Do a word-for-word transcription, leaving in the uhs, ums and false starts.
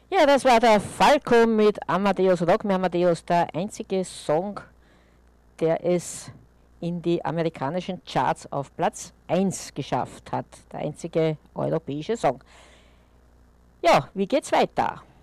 Ja, das war der Falco mit Amadeus Rock Me Amadeus, der einzige Song, der es in die amerikanischen Charts auf Platz eins geschafft hat. Der einzige europäische Song. Ja, wie geht's weiter?